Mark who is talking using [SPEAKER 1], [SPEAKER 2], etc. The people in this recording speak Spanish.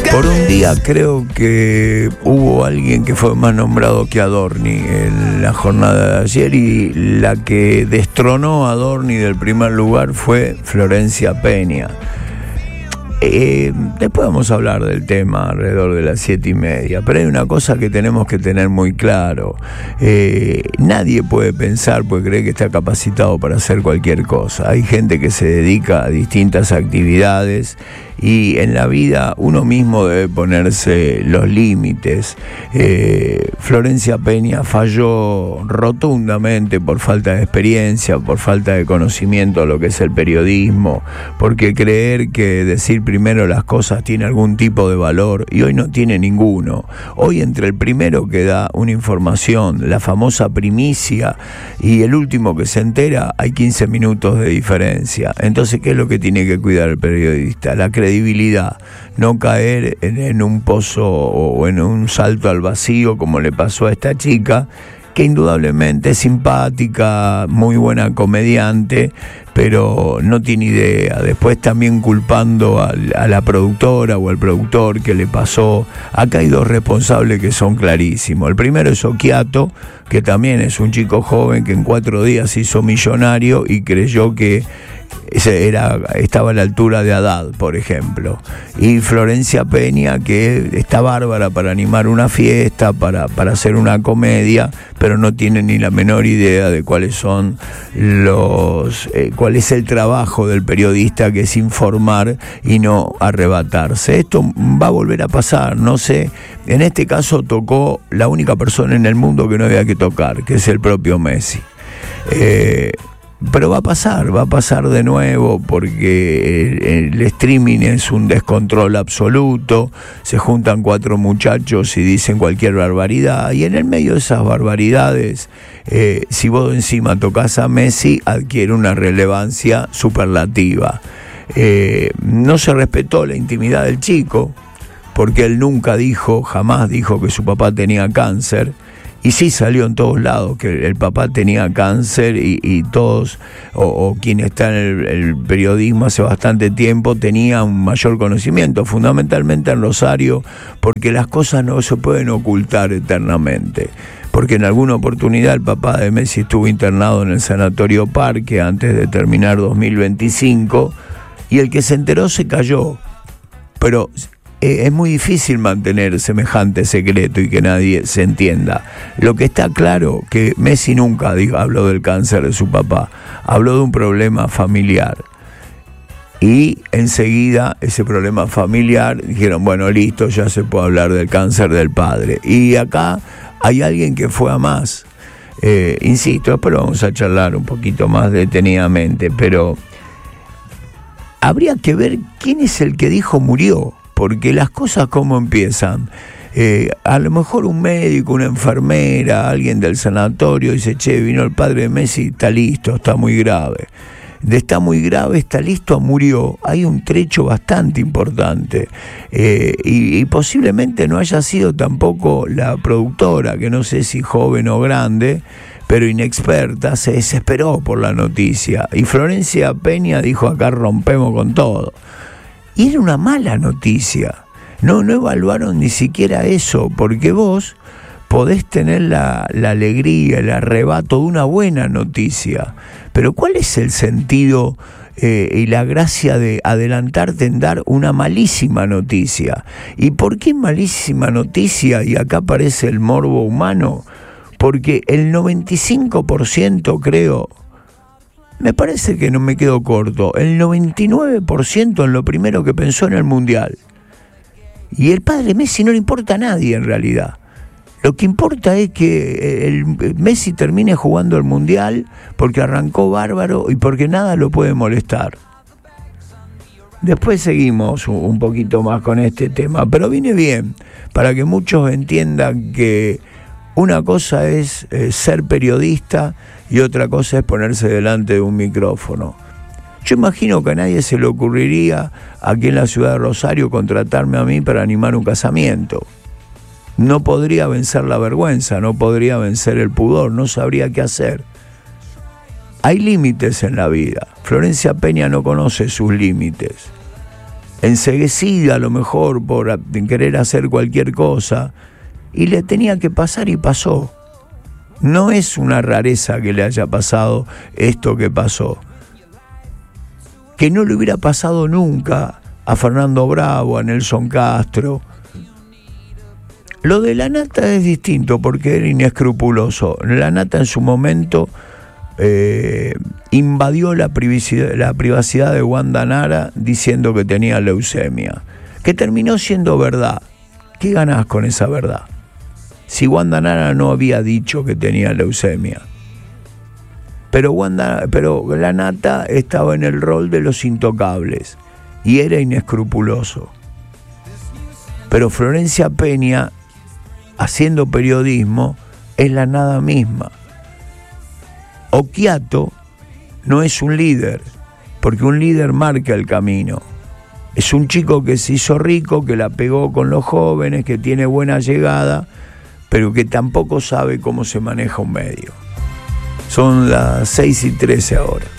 [SPEAKER 1] Por un día creo que hubo alguien que fue más nombrado que Adorni en la jornada de ayer, y la que destronó a Adorni del primer lugar fue Florencia Peña. Después vamos a hablar del tema alrededor de las 7:30, pero hay una cosa que tenemos que tener muy claro. Nadie puede pensar, porque cree que está capacitado para hacer cualquier cosa. Hay gente que se dedica a distintas actividades, y en la vida uno mismo debe ponerse los límites. Florencia Peña falló rotundamente por falta de experiencia, por falta de conocimiento de lo que es el periodismo, porque creer que decir primero las cosas tiene algún tipo de valor, y hoy no tiene ninguno. Hoy, entre el primero que da una información, la famosa primicia, y el último que se entera, hay 15 minutos de diferencia. Entonces, ¿qué es lo que tiene que cuidar el periodista? La credibilidad, no caer en un pozo o en un salto al vacío como le pasó a esta chica, que indudablemente es simpática, muy buena comediante, pero no tiene idea. Después también culpando a la productora o al productor que le pasó. Acá hay dos responsables que son clarísimos. El primero es Occhiato, que también es un chico joven que en 4 días se hizo millonario y creyó que estaba a la altura de Haddad, por ejemplo. Y Florencia Peña, que está bárbara para animar una fiesta, para hacer una comedia, pero no tiene ni la menor idea de cuáles son cuál es el trabajo del periodista, que es informar y no arrebatarse. Esto va a volver a pasar, no sé. En este caso tocó la única persona en el mundo que no había que tocar, que es el propio Messi. Pero va a pasar de nuevo, porque el streaming es un descontrol absoluto. Se juntan 4 muchachos y dicen cualquier barbaridad, y en el medio de esas barbaridades, si vos encima tocas a Messi, adquiere una relevancia superlativa. No se respetó la intimidad del chico, porque él jamás dijo que su papá tenía cáncer. Y sí salió en todos lados que el papá tenía cáncer, y todos, o quien está en el periodismo hace bastante tiempo, tenía un mayor conocimiento, fundamentalmente en Rosario, porque las cosas no se pueden ocultar eternamente. Porque en alguna oportunidad el papá de Messi estuvo internado en el Sanatorio Parque antes de terminar 2025, y el que se enteró se cayó. Pero es muy difícil mantener semejante secreto y que nadie se entienda. Lo que está claro, que Messi nunca habló del cáncer de su papá, habló de un problema familiar. Y enseguida ese problema familiar dijeron, bueno, listo, ya se puede hablar del cáncer del padre. Y acá hay alguien que fue a más. Insisto, después lo vamos a charlar un poquito más detenidamente, pero habría que ver quién es el que dijo murió. Porque las cosas cómo empiezan. A lo mejor un médico, una enfermera, alguien del sanatorio dice, che, vino el padre de Messi, está listo, está muy grave. De está muy grave, está listo, murió. Hay un trecho bastante importante. Y posiblemente no haya sido tampoco la productora, que no sé si joven o grande, pero inexperta, se desesperó por la noticia. Y Florencia Peña dijo, acá rompemos con todo. Y era una mala noticia. No evaluaron ni siquiera eso, porque vos podés tener la alegría, el arrebato de una buena noticia. Pero ¿cuál es el sentido y la gracia de adelantarte en dar una malísima noticia? ¿Y por qué malísima noticia? Y acá aparece el morbo humano. Porque el 95%, creo, me parece que no me quedo corto, el 99% en lo primero que pensó en el Mundial. Y el padre Messi no le importa a nadie en realidad. Lo que importa es que el Messi termine jugando el Mundial, porque arrancó bárbaro y porque nada lo puede molestar. Después seguimos un poquito más con este tema, pero viene bien para que muchos entiendan que una cosa es ser periodista y otra cosa es ponerse delante de un micrófono. Yo imagino que a nadie se le ocurriría aquí en la ciudad de Rosario contratarme a mí para animar un casamiento. No podría vencer la vergüenza, no podría vencer el pudor, no sabría qué hacer. Hay límites en la vida. Florencia Peña no conoce sus límites. enceguecida a lo mejor por querer hacer cualquier cosa, y le tenía que pasar y pasó. No es una rareza que le haya pasado esto que pasó. Que no le hubiera pasado nunca a Fernando Bravo, a Nelson Castro. Lo de la Nata es distinto porque era inescrupuloso. La Nata en su momento invadió la privacidad de Wanda Nara diciendo que tenía leucemia, que terminó siendo verdad. ¿Qué ganás con esa verdad? Si Wanda Nara no había dicho que tenía leucemia. Pero la Nata estaba en el rol de los intocables y era inescrupuloso. Pero Florencia Peña, haciendo periodismo, es la nada misma. Occhiato no es un líder, porque un líder marca el camino. Es un chico que se hizo rico, que la pegó con los jóvenes, que tiene buena llegada, pero que tampoco sabe cómo se maneja un medio. Son las 6:13 ahora.